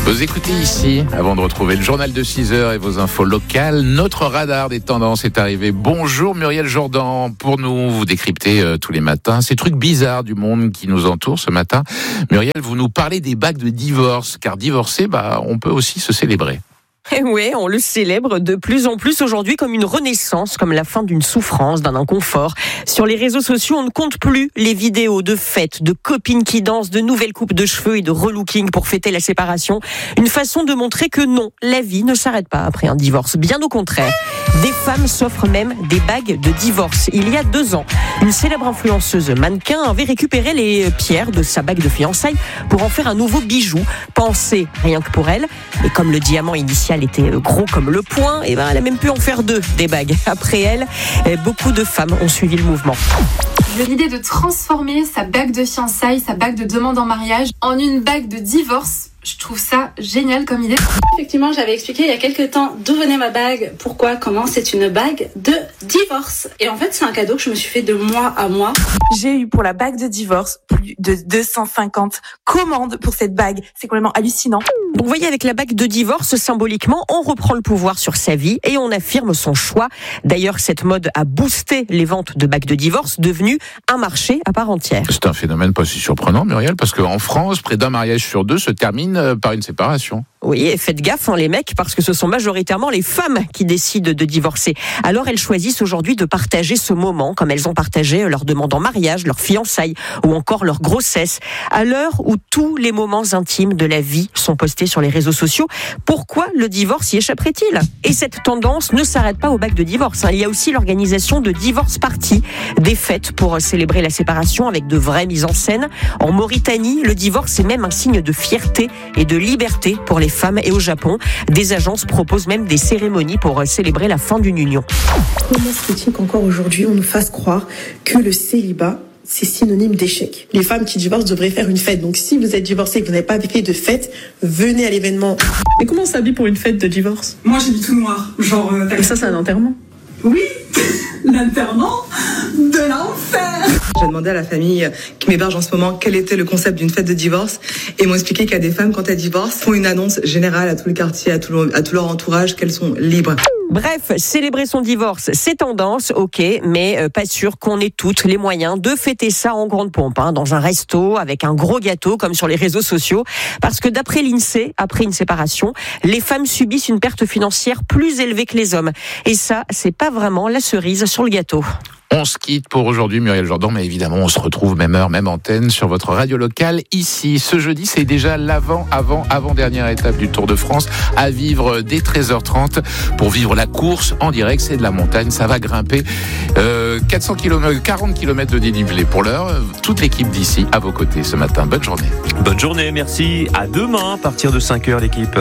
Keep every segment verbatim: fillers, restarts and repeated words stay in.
Vous écoutez ici, avant de retrouver le journal de six heures et vos infos locales, notre radar des tendances est arrivé. Bonjour Muriel Jourdan, pour nous, vous décryptez euh, tous les matins ces trucs bizarres du monde qui nous entoure ce matin. Muriel, vous nous parlez des bagues de divorce, car divorcer, bah, on peut aussi se célébrer. Et oui, on le célèbre de plus en plus aujourd'hui comme une renaissance, comme la fin d'une souffrance, d'un inconfort. Sur les réseaux sociaux, on ne compte plus les vidéos de fêtes, de copines qui dansent, de nouvelles coupes de cheveux et de relooking pour fêter la séparation. Une façon de montrer que non, la vie ne s'arrête pas après un divorce. Bien au contraire. Des femmes s'offrent même des bagues de divorce. Il y a deux ans, une célèbre influenceuse mannequin avait récupéré les pierres de sa bague de fiançailles pour en faire un nouveau bijou, pensé rien que pour elle. Et comme le diamant initial était gros comme le poing, et ben elle a même pu en faire deux des bagues. Après elle, beaucoup de femmes ont suivi le mouvement. L'idée de transformer sa bague de fiançailles, sa bague de demande en mariage en une bague de divorce, je trouve ça génial comme idée. Effectivement, j'avais expliqué il y a quelques temps d'où venait ma bague, pourquoi, comment. C'est une bague de divorce. Et en fait, c'est un cadeau que je me suis fait de mois à mois. J'ai eu pour la bague de divorce plus de deux cent cinquante commandes pour cette bague. C'est complètement hallucinant. Vous voyez, avec la bague de divorce, symboliquement, on reprend le pouvoir sur sa vie et on affirme son choix. D'ailleurs, cette mode a boosté les ventes de bagues de divorce, devenues un marché à part entière. C'est un phénomène pas si surprenant, Muriel, parce qu'en France, près d'un mariage sur deux se termine par une séparation. Oui, et faites gaffe, hein, les mecs, parce que ce sont majoritairement les femmes qui décident de divorcer. Alors elles choisissent aujourd'hui de partager ce moment, comme elles ont partagé leur demande en mariage, leur fiançailles ou encore leur grossesse. À l'heure où tous les moments intimes de la vie sont postés sur les réseaux sociaux, pourquoi le divorce y échapperait-il ? Et cette tendance ne s'arrête pas aux bagues de divorce. Hein. Il y a aussi l'organisation de divorce parties, des fêtes pour célébrer la séparation avec de vraies mises en scène. En Mauritanie, le divorce est même un signe de fierté et de liberté pour les femmes. Et au Japon, des agences proposent même des cérémonies pour célébrer la fin d'une union. Comment se fait-il qu'encore aujourd'hui, on nous fasse croire que le célibat, c'est synonyme d'échec? Les femmes qui divorcent devraient faire une fête. Donc si vous êtes divorcé et que vous n'avez pas fait de fête, venez à l'événement. Mais comment on s'habille pour une fête de divorce? Moi, j'ai mis tout noir. Genre, euh, et ça, c'est un enterrement? Oui, l'enterrement de l'enfer. J'ai demandé à la famille qui m'héberge en ce moment quel était le concept d'une fête de divorce et ils m'ont expliqué qu'il y a des femmes, quand elles divorcent, font une annonce générale à tout le quartier, à tout, le, à tout leur entourage qu'elles sont libres. Bref, célébrer son divorce, c'est tendance, ok, mais euh, pas sûr qu'on ait toutes les moyens de fêter ça en grande pompe, hein, dans un resto, avec un gros gâteau, comme sur les réseaux sociaux. Parce que d'après l'INSEE, après une séparation, les femmes subissent une perte financière plus élevée que les hommes. Et ça, c'est pas vraiment la cerise sur le gâteau. On se quitte pour aujourd'hui, Muriel Jourdan, mais évidemment, on se retrouve même heure, même antenne sur votre radio locale ici. Ce jeudi, c'est déjà l'avant, avant, avant-dernière étape du Tour de France à vivre dès treize heures trente pour vivre la course en direct. C'est de la montagne, ça va grimper. Euh, quatre cents kilomètres, quarante kilomètres de dénivelé pour l'heure. Toute l'équipe d'ici à vos côtés ce matin. Bonne journée. Bonne journée, merci. À demain, à partir de cinq heures, l'équipe.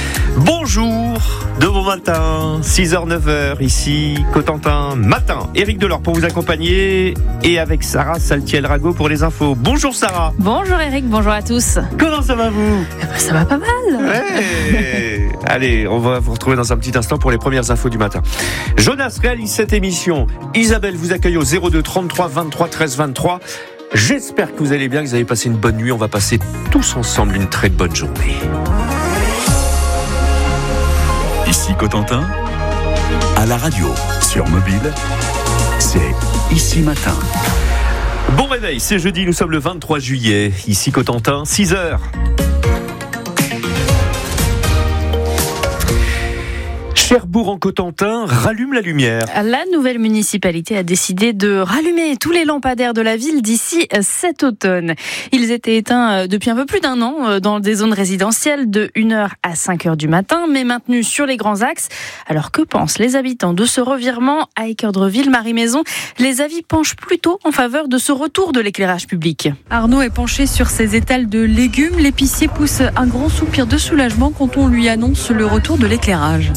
Bonjour, de bon matin, six heures, neuf heures, ici, Cotentin, matin. Éric Delors pour vous accompagner et avec Sarah Saltiel-Rago pour les infos. Bonjour Sarah. Bonjour Eric, bonjour à tous. Comment ça va vous ? Eh ben, ça va pas mal. Ouais. Allez, on va vous retrouver dans un petit instant pour les premières infos du matin. Jonas réalise cette émission. Isabelle vous accueille au zéro deux trente-trois vingt-trois treize vingt-trois. J'espère que vous allez bien, que vous avez passé une bonne nuit. On va passer tous ensemble une très bonne journée. Ici Cotentin, à la radio, sur mobile, c'est Ici Matin. Bon réveil, c'est jeudi, nous sommes le vingt-trois juillet. Ici Cotentin, six heures. Cherbourg-en-Cotentin rallume la lumière. La nouvelle municipalité a décidé de rallumer tous les lampadaires de la ville d'ici cet automne. Ils étaient éteints depuis un peu plus d'un an dans des zones résidentielles de une heure à cinq heures du matin, mais maintenus sur les grands axes. Alors que pensent les habitants de ce revirement à Équeurdreville, Marie-Maison? Les avis penchent plutôt en faveur de ce retour de l'éclairage public. Arnaud est penché sur ses étals de légumes. L'épicier pousse un grand soupir de soulagement quand on lui annonce le retour de l'éclairage. Ça sécurise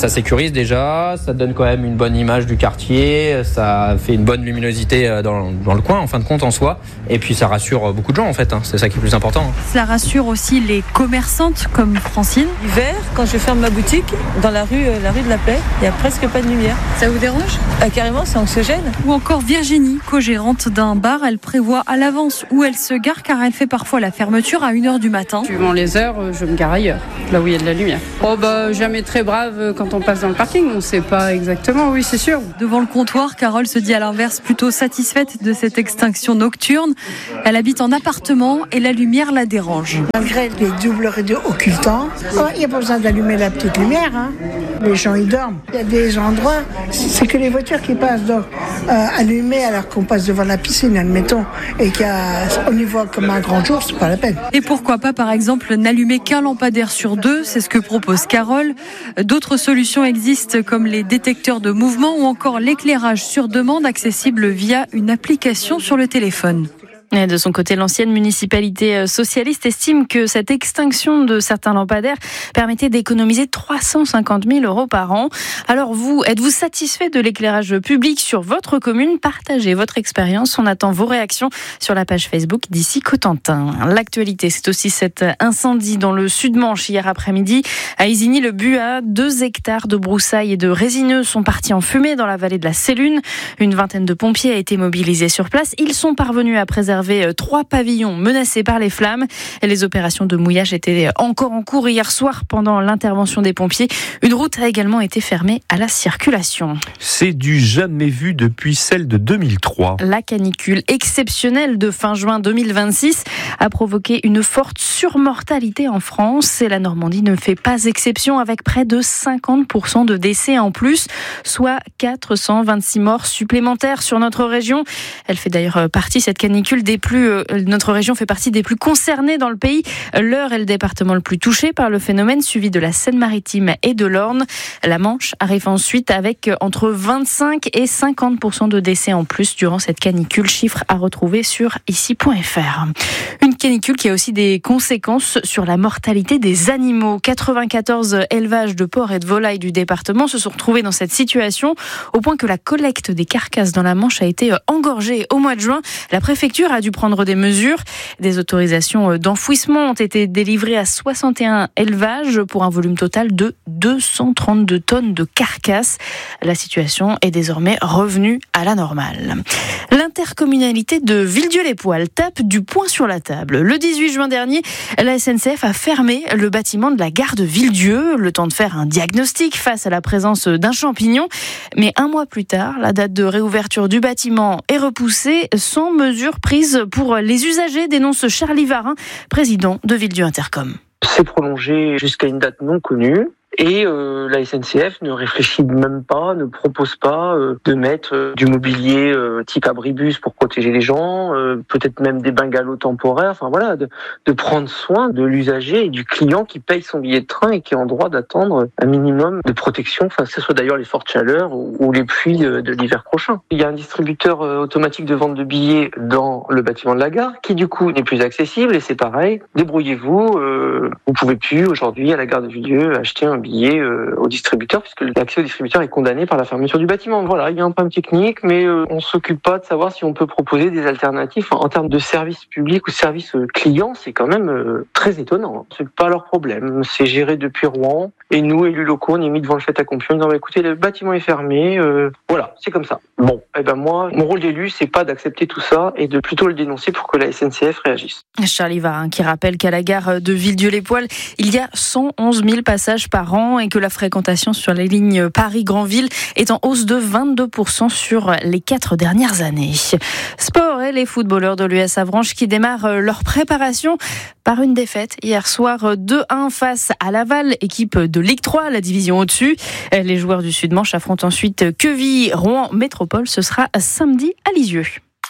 sécurise déjà, ça donne quand même une bonne image du quartier, ça fait une bonne luminosité dans, dans le coin en fin de compte en soi, et puis ça rassure beaucoup de gens en fait, hein. C'est ça qui est le plus important. Cela rassure aussi les commerçantes comme Francine. L'hiver, quand je ferme ma boutique, dans la rue, la rue de la Paix, il n'y a presque pas de lumière. Ça vous dérange ? Ah, carrément, c'est anxiogène. Ou encore Virginie, co-gérante d'un bar, elle prévoit à l'avance où elle se gare car elle fait parfois la fermeture à une heure du matin. Suivant les heures, je me gare ailleurs, là où il y a de la lumière. Oh bah jamais très brave quand on passe dans le parking, on ne sait pas exactement, oui c'est sûr. Devant le comptoir, Carole se dit à l'inverse plutôt satisfaite de cette extinction nocturne. Elle habite en appartement et la lumière la dérange. Malgré les doubles rideaux occultants, il n'y a pas besoin d'allumer la petite lumière, hein. Les gens ils dorment. Il y a des endroits, c'est que les voitures qui passent donc euh, allumées alors qu'on passe devant la piscine, admettons, et qu'on y voit comme un grand jour, c'est pas la peine. Et pourquoi pas par exemple n'allumer qu'un lampadaire sur deux, c'est ce que propose Carole. D'autres solutions existent comme les détecteurs de mouvement ou encore l'éclairage sur demande accessible via une application sur le téléphone. Et de son côté, l'ancienne municipalité socialiste estime que cette extinction de certains lampadaires permettait d'économiser trois cent cinquante mille euros par an. Alors vous, êtes-vous satisfait de l'éclairage public sur votre commune ? Partagez votre expérience. On attend vos réactions sur la page Facebook d'Ici Cotentin. L'actualité, c'est aussi cet incendie dans le Sud-Manche hier après-midi. À Isigny-le-Buat, deux hectares de broussailles et de résineux sont partis en fumée dans la vallée de la Sélune. Une vingtaine de pompiers a été mobilisés sur place. Ils sont parvenus à préserver trois pavillons menacés par les flammes. Et les opérations de mouillage étaient encore en cours hier soir pendant l'intervention des pompiers. Une route a également été fermée à la circulation. C'est du jamais vu depuis celle de deux mille trois. La canicule exceptionnelle de fin juin deux mille vingt-six a provoqué une forte surmortalité en France et la Normandie ne fait pas exception avec près de cinquante pour cent de décès en plus, soit quatre cent vingt-six morts supplémentaires sur notre région. Elle fait d'ailleurs partie, cette canicule, des plus, euh, notre région fait partie des plus concernées dans le pays. L'Eure est le département le plus touché par le phénomène, suivi de la Seine-Maritime et de l'Orne. La Manche arrive ensuite avec entre vingt-cinq et cinquante pour cent de décès en plus durant cette canicule, chiffre à retrouver sur ici point f r. Une canicule qui a aussi des conséquences sur la mortalité des animaux. quatre-vingt-quatorze élevages de porcs et de volailles du département se sont retrouvés dans cette situation, au point que la collecte des carcasses dans la Manche a été engorgée au mois de juin. La préfecture a dû prendre des mesures. Des autorisations d'enfouissement ont été délivrées à soixante et un élevages pour un volume total de deux cent trente-deux tonnes de carcasses. La situation est désormais revenue à la normale. L'intercommunalité de Villedieu-les-Poêles tape du poing sur la table. Le dix-huit juin dernier, la S N C F a fermé le bâtiment de la gare de Villedieu, le temps de faire un diagnostic face à la présence d'un champignon. Mais un mois plus tard, la date de réouverture du bâtiment est repoussée sans mesure prise pour les usagers, dénonce Charlie Varin, président de Villedieu Intercom. C'est prolongé jusqu'à une date non connue. Et euh, la S N C F ne réfléchit même pas, ne propose pas euh, de mettre euh, du mobilier euh, type abribus pour protéger les gens, euh, peut-être même des bungalows temporaires, enfin voilà, de, de prendre soin de l'usager et du client qui paye son billet de train et qui est en droit d'attendre un minimum de protection, enfin que ce soit d'ailleurs les fortes chaleurs ou, ou les pluies de, de l'hiver prochain. Il y a un distributeur euh, automatique de vente de billets dans le bâtiment de la gare qui du coup n'est plus accessible et c'est pareil, débrouillez-vous, euh, vous pouvez plus aujourd'hui à la gare de Villedieu acheter un billet au distributeur puisque l'accès au distributeur est condamné par la fermeture du bâtiment. Voilà, il y a un problème technique, mais euh, on s'occupe pas de savoir si on peut proposer des alternatives en termes de service public ou service client. C'est quand même euh, très étonnant. C'est pas leur problème. C'est géré depuis Rouen et nous, élus locaux, on est mis devant le fait accompli en disant bah, écoutez, le bâtiment est fermé. Euh, voilà, c'est comme ça. Bon, et eh ben moi, mon rôle d'élu, c'est pas d'accepter tout ça et de plutôt le dénoncer pour que la S N C F réagisse. Charlie Varin qui rappelle qu'à la gare de Villedieu-les-Poêles, il y a cent onze mille passages par an et que la fréquentation sur les lignes Paris-Granville est en hausse de vingt-deux pour cent sur les quatre dernières années. Sport et les footballeurs de l'U S Avranches qui démarrent leur préparation par une défaite hier soir deux un face à Laval, équipe de Ligue trois, la division au-dessus. Les joueurs du Sud-Manche affrontent ensuite Queville, Rouen, Métropole. Ce sera samedi à Lisieux.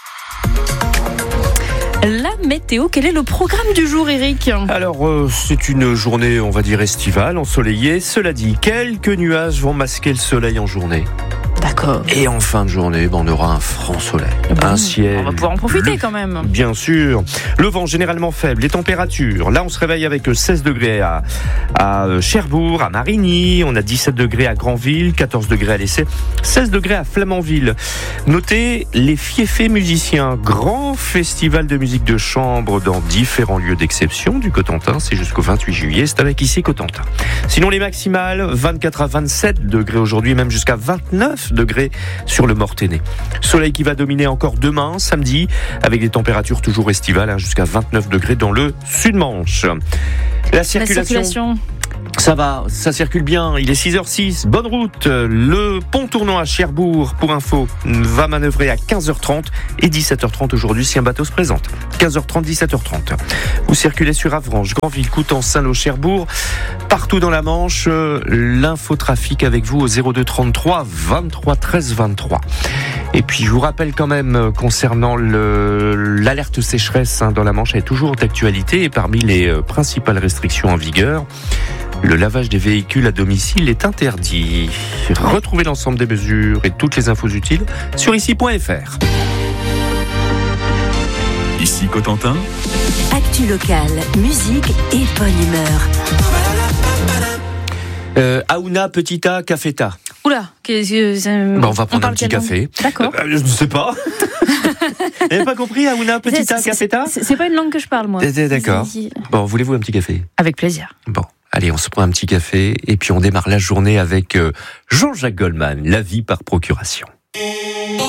La météo, quel est le programme du jour, Eric ? Alors, euh, c'est une journée, on va dire, estivale, ensoleillée. Cela dit, quelques nuages vont masquer le soleil en journée. D'accord. Et en fin de journée, ben, on aura un franc soleil, Bon, un ciel. On va pouvoir en profiter quand même. Bien sûr. Le vent généralement faible. Les températures. Là, on se réveille avec seize degrés à, à Cherbourg, à Marigny. On a dix-sept degrés à Granville, quatorze degrés à l'Essai, seize degrés à Flamanville. Notez les fiefés musiciens. Grand festival de musique de chambre dans différents lieux d'exception du Cotentin. C'est jusqu'au vingt-huit juillet. C'est avec ici Cotentin. Sinon, les maximales, vingt-quatre à vingt-sept degrés aujourd'hui, même jusqu'à vingt-neuf degrés sur le Mortainais. Soleil qui va dominer encore demain, samedi, avec des températures toujours estivales, hein, jusqu'à vingt-neuf degrés dans le Sud-Manche. La circulation. La circulation. Ça va, ça circule bien. Il est six heures six, bonne route. Le pont tournant à Cherbourg, pour info, va manœuvrer à quinze heures trente et dix-sept heures trente aujourd'hui si un bateau se présente. quinze heures trente, dix-sept heures trente. Vous circulez sur Avranches, Granville, Coutances, Saint-Lô, Cherbourg. Partout dans la Manche, l'infotrafic avec vous au zéro deux trente-trois vingt-trois treize vingt-trois. Et puis je vous rappelle quand même concernant le, l'alerte sécheresse hein, dans la Manche, elle est toujours d'actualité et parmi les euh, principales restrictions en vigueur, le lavage des véhicules à domicile est interdit. Retrouvez l'ensemble des mesures et toutes les infos utiles sur ici point f r. Ici Cotentin. Actu locale, musique et bonne humeur. Euh, Aouna, Petita, Cafeta. Oula, qu'est-ce que c'est... Bon, on va prendre on un petit café. D'accord. Euh, je ne sais pas. Vous n'avez pas compris, Aouna, Petita, c'est, Cafeta c'est, c'est pas une langue que je parle, moi. D'accord. Bon, voulez-vous un petit café? Avec plaisir. Bon, allez, on se prend un petit café et puis on démarre la journée avec Jean-Jacques Goldman, La vie par procuration.